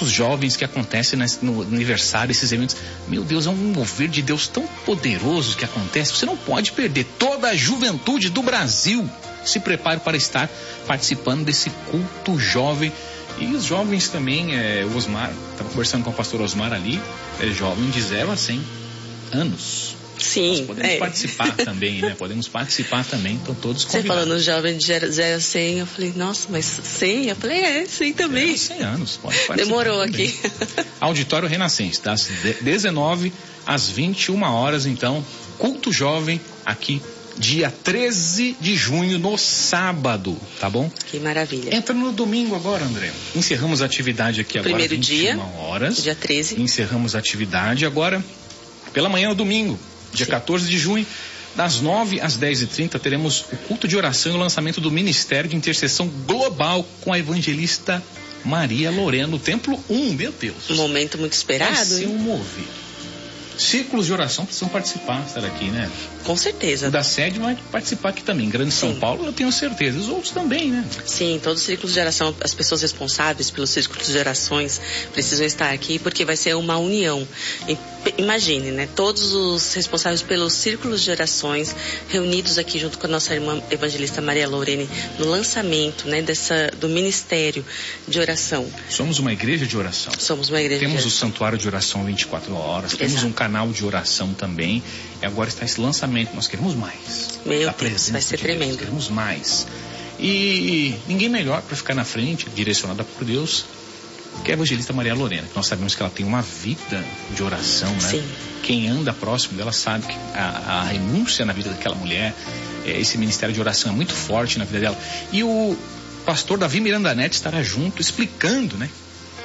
cultos jovens que acontecem no aniversário, esses eventos. Meu Deus, é um mover de Deus tão poderoso que acontece. Você não pode perder. Toda a juventude do Brasil se prepare para estar participando desse culto jovem. E os jovens também, o Osmar, estava conversando com o pastor Osmar ali, é jovem de 0 a 100 anos. Sim. Nós podemos participar também, né? Podemos participar também, então todos convidados. Você falando jovem de 0 a 100, eu falei, nossa, mas 100? Eu falei, 100 também. 100 anos, pode participar. Demorou também. aqui. Auditório Renascense, das 19 às 21 horas, então, culto jovem aqui, dia 13 de junho, no sábado, tá bom? Que maravilha. Entra no domingo agora, André. Encerramos a atividade aqui agora, primeiro 21 dia, horas. Dia 13. Encerramos a atividade agora, pela manhã no domingo, dia 14 de junho, das 9 às 10h30, teremos o culto de oração e o lançamento do Ministério de Intercessão Global com a evangelista Maria Lorena, no Templo 1, meu Deus. Um momento muito esperado. Vai ser um mover. Círculos de oração precisam participar, estar aqui, né? Com certeza. O da sede vai participar aqui também. Grande São Paulo, eu tenho certeza. Os outros também, né? Sim, todos os círculos de oração, as pessoas responsáveis pelos círculos de orações precisam estar aqui, porque vai ser uma união. Imagine, né? Todos os responsáveis pelos círculos de orações reunidos aqui junto com a nossa irmã evangelista Maria Lorene no lançamento, né? Do Ministério de Oração. Somos uma igreja de oração. Somos uma igreja Temos de oração. o santuário de oração 24 horas. Exato. Temos um canal de oração também. E agora está esse lançamento. Nós queremos mais. Meu Deus, vai ser tremendo. Deus, queremos mais. E ninguém melhor para ficar na frente, direcionada por Deus, que a evangelista Maria Lorena. Que nós sabemos que ela tem uma vida de oração, né? Sim. Quem anda próximo dela sabe que a renúncia na vida daquela mulher, esse ministério de oração é muito forte na vida dela. E o pastor Davi Miranda Neto estará junto, explicando, né?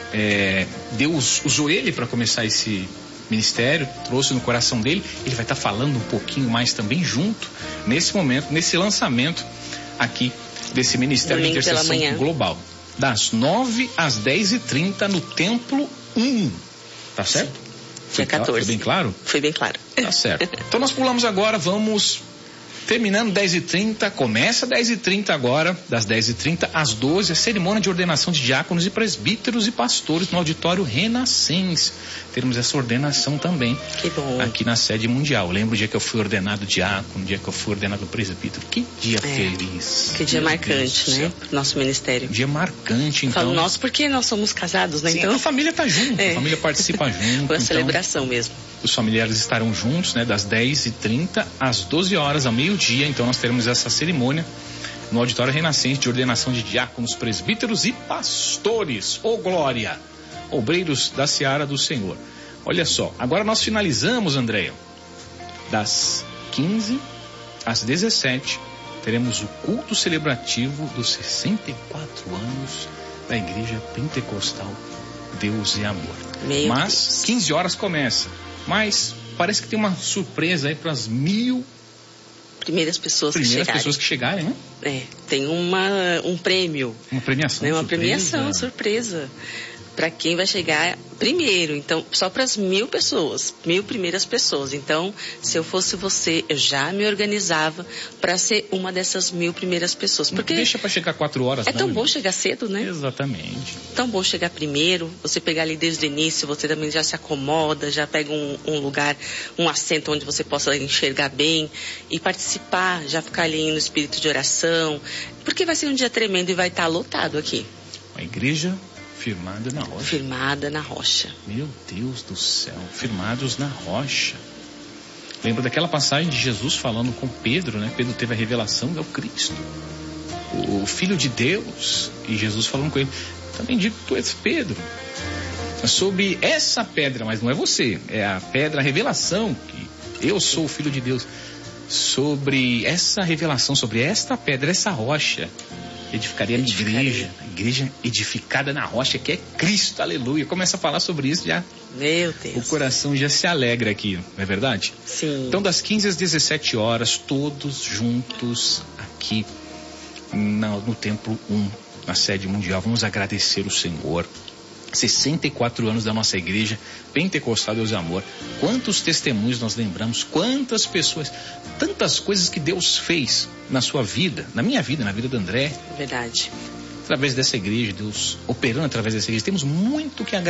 Deus usou ele para começar esse ministério, trouxe no coração dele. Ele vai estar falando um pouquinho mais também junto, nesse momento, nesse lançamento aqui desse Ministério de Intercessão Global, das 9 às 10h30 no Templo 1, tá certo? Dia 14. Foi bem claro? Foi bem claro. Tá certo. Então nós pulamos agora, vamos terminando 10h30, começa 10h30 agora, das 10h30 às 12h, a cerimônia de ordenação de diáconos e presbíteros e pastores no Auditório Renascense. Teremos essa ordenação também. Que bom. Aqui na sede mundial. Lembro o dia que eu fui ordenado diácono, o dia que eu fui ordenado presbítero. Que dia feliz. Que dia marcante, né? Pro nosso ministério. Dia marcante, então. Falo nosso porque nós somos casados, né? Sim, então a família tá junto, a família participa junto. Foi uma celebração mesmo. Os familiares estarão juntos, né? Das 10h30 às 12 horas, ao meio-dia. Então nós teremos essa cerimônia no Auditório Renascense de ordenação de diáconos, presbíteros e pastores. Ô glória! Obreiros da seara do Senhor. Olha só, agora nós finalizamos, Andréia, das 15 às 17, teremos o culto celebrativo dos 64 anos da Igreja Pentecostal Deus e Amor. Mas 15 horas começa, mas parece que tem uma surpresa aí para as 1000 primeiras pessoas que chegarem, né? Tem um prêmio. Uma premiação, né? Uma premiação, surpresa. Para quem vai chegar primeiro. Então, só para as 1000 pessoas, 1000 primeiras pessoas. Então, se eu fosse você, eu já me organizava para ser uma dessas 1000 primeiras pessoas. Porque deixa para chegar 4 horas. É tão bom chegar cedo, né? Exatamente. Tão bom chegar primeiro, você pegar ali desde o início, você também já se acomoda, já pega um lugar, um assento onde você possa enxergar bem e participar, já ficar ali no espírito de oração, porque vai ser um dia tremendo e vai estar lotado aqui. A igreja firmada na rocha. Firmada na rocha. Meu Deus do céu, firmados na rocha. Lembra daquela passagem de Jesus falando com Pedro, né? Pedro teve a revelação do Cristo, o Filho de Deus, e Jesus falando com ele, também digo que tu és Pedro, sobre essa pedra, mas não é você, é a pedra, a revelação, que eu sou o Filho de Deus. Sobre essa revelação, sobre esta pedra, essa rocha, edificaria a igreja edificada na rocha, que é Cristo, aleluia. Começa a falar sobre isso já. Meu Deus. O coração já se alegra aqui, não é verdade? Sim. Então, das 15 às 17 horas, todos juntos aqui no Templo 1, na sede mundial, vamos agradecer o Senhor. 64 anos da nossa igreja Pentecostal Deus e Amor. Quantos testemunhos nós lembramos, quantas pessoas, tantas coisas que Deus fez na sua vida, na minha vida, na vida do André. Verdade. Através dessa igreja, Deus operando através dessa igreja. Temos muito que agradecer.